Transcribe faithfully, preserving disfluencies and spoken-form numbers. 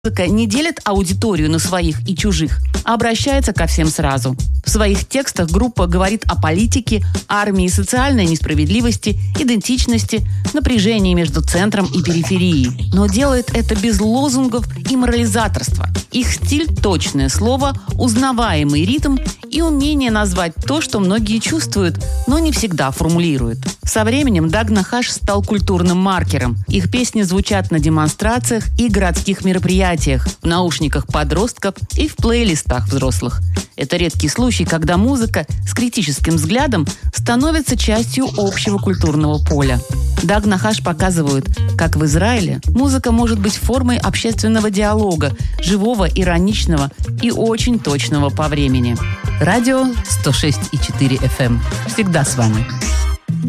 Музыка не делит аудиторию на своих и чужих, а обращается ко всем сразу. В своих текстах группа говорит о политике, армии, социальной несправедливости, идентичности, напряжении между центром и периферией. Но делает это без лозунгов и морализаторства. Их стиль – точное слово, узнаваемый ритм и умение назвать то, что многие чувствуют, но не всегда формулируют. Со временем Даг Нахаш стал культурным маркером. Их песни звучат на демонстрациях и городских мероприятиях, в наушниках подростков и в плейлистах взрослых. Это редкий случай, когда музыка с критическим взглядом становится частью общего культурного поля. Даг Нахаш показывают, как в Израиле музыка может быть формой общественного диалога, живого, ироничного и очень точного по времени. Радио сто шесть и четыре эф эм. Всегда с вами.